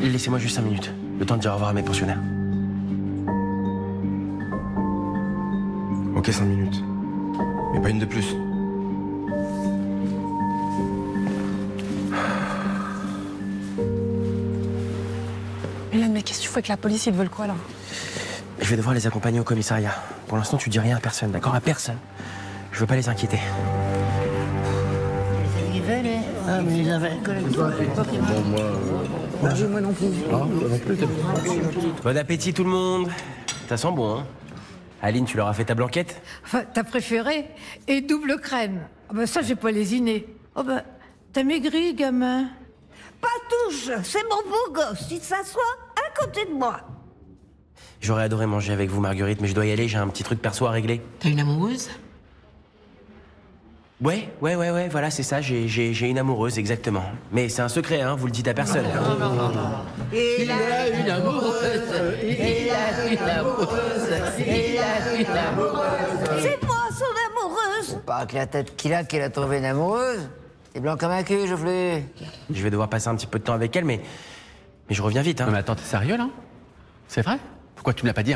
Laissez-moi juste 5 minutes. Le temps de dire au revoir à mes pensionnaires. Ok, 5 minutes. Mais pas une de plus. Milan, mais qu'est-ce que tu fais avec la police? Ils te veulent quoi, là? Je vais devoir les accompagner au commissariat. Pour l'instant, tu dis rien à personne, d'accord? À personne. Je veux pas les inquiéter. Ah, mais ils avaient... Moi non plus. Bon appétit, tout le monde. Ça sent bon, hein? Aline, tu leur as fait ta blanquette? Enfin, t'as préféré? Et double crème. Ah ben ça, j'ai pas lésiné. Oh ben, t'as maigri, gamin. Pas touche, c'est mon beau gosse. Il s'assoit à côté de moi. J'aurais adoré manger avec vous, Marguerite, mais je dois y aller, j'ai un petit truc perso à régler. T'as une amoureuse? Ouais, voilà, c'est ça, j'ai une amoureuse, exactement. Mais c'est un secret, hein, vous le dites à personne. Il a une amoureuse. Il a une amoureuse. Il a une amoureuse. C'est moi son amoureuse. Pas avec la tête qu'il a trouvé une amoureuse. T'es blanc comme un cul, Geoffrey. Je vais devoir passer un petit peu de temps avec elle, mais je reviens vite, hein. Non mais attends, t'es sérieux là? C'est vrai? Pourquoi tu me l'as pas dit?